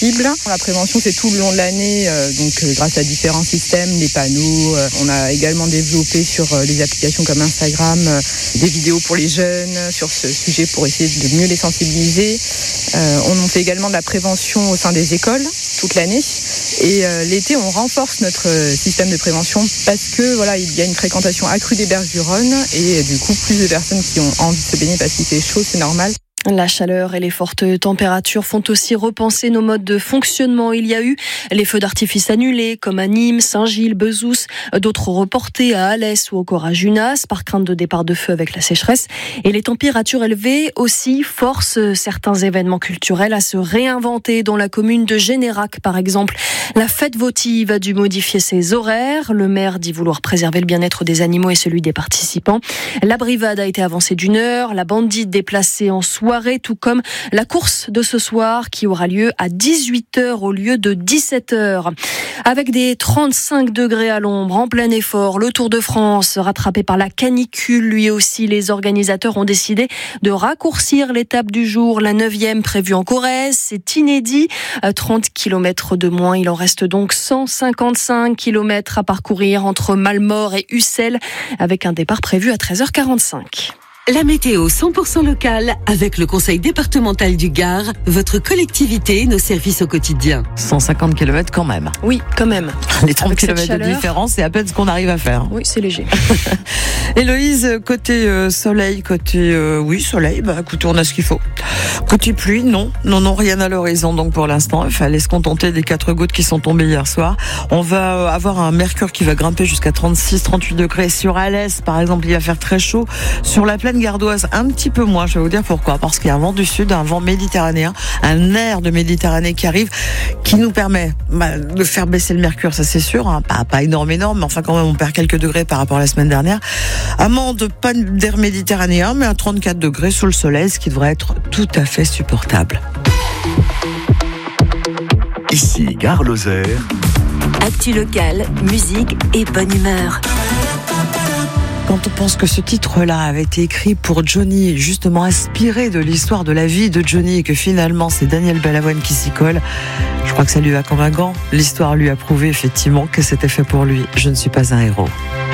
possible. La prévention, c'est tout le long de l'année, grâce à différents systèmes, les panneaux. On a également développé sur des applications comme Instagram des vidéos pour les jeunes sur ce sujet pour essayer de mieux les sensibiliser. On fait également de la prévention au sein des écoles toute l'année. Et l'été, on renforce notre système de prévention parce que il y a une fréquentation accrue des berges du Rhône et du coup plus de personnes qui ont envie de se baigner parce qu'il fait chaud, c'est normal. La chaleur et les fortes températures font aussi repenser nos modes de fonctionnement. Il y a eu les feux d'artifice annulés, comme à Nîmes, Saint-Gilles, Bezous, d'autres reportés à Alès ou encore à Junas, par crainte de départ de feu avec la sécheresse. Et les températures élevées aussi forcent certains événements culturels à se réinventer. Dans la commune de Générac, par exemple, la fête votive a dû modifier ses horaires. Le maire dit vouloir préserver le bien-être des animaux et celui des participants. La brivade a été avancée d'1 heure, la bandite déplacée en soirée, tout comme la course de ce soir qui aura lieu à 18h au lieu de 17h. Avec des 35 degrés à l'ombre, en plein effort, le Tour de France rattrapé par la canicule, lui aussi, les organisateurs ont décidé de raccourcir l'étape du jour, la 9e prévue en Corrèze. C'est inédit, 30 km de moins. Il en reste donc 155 km à parcourir entre Malmort et Ussel, avec un départ prévu à 13h45. La météo 100% locale avec le conseil départemental du Gard, votre collectivité, nos services au quotidien. 150 km quand même. Oui, quand même. Les 30 km de différence, c'est à peine ce qu'on arrive à faire. Oui, c'est léger. Héloïse, côté soleil, soleil, écoutez, on a ce qu'il faut. Côté pluie, non, rien à l'horizon. Donc pour l'instant, il fallait se contenter des 4 gouttes qui sont tombées hier soir. On va avoir un mercure qui va grimper jusqu'à 36-38 degrés. Sur Alès, par exemple, il va faire très chaud. Sur la plaine gardoise, un petit peu moins. Je vais vous dire pourquoi. Parce qu'il y a un vent du sud, un vent méditerranéen, un air de Méditerranée qui arrive, qui nous permet de faire baisser le mercure, ça c'est sûr. Hein. Pas énorme, mais enfin quand même, on perd quelques degrés par rapport à la semaine dernière. Amande, pas d'air méditerranéen, mais à 34 degrés sous le soleil, ce qui devrait être tout à fait supportable. Ici, Gare Lozère. Actu locale, musique et bonne humeur. Quand on pense que ce titre-là avait été écrit pour Johnny, justement inspiré de l'histoire de la vie de Johnny, et que finalement c'est Daniel Balavoine qui s'y colle, je crois que ça lui va comme un gant. L'histoire lui a prouvé effectivement que c'était fait pour lui. Je ne suis pas un héros.